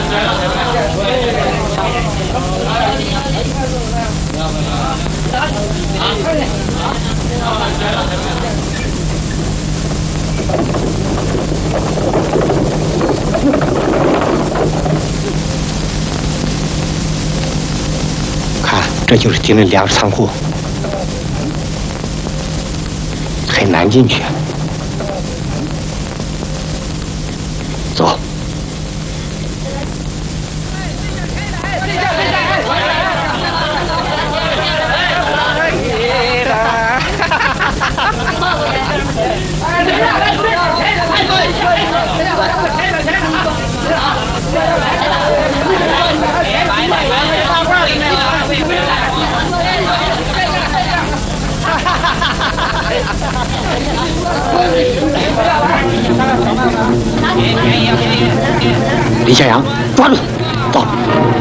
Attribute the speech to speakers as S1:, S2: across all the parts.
S1: 看，这就是敌人粮食仓库，很难进去。走。 李小阳，抓住他！走。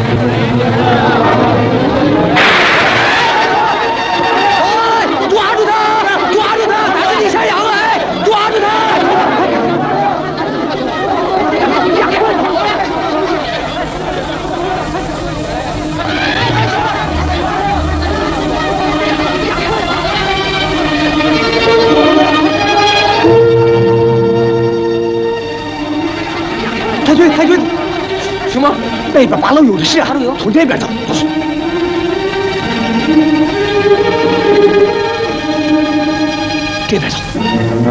S1: 抓住他！抓住他！打死李小阳！哎，抓住他！太君，什么？那边八楼有的是啊，从这边走。这边走。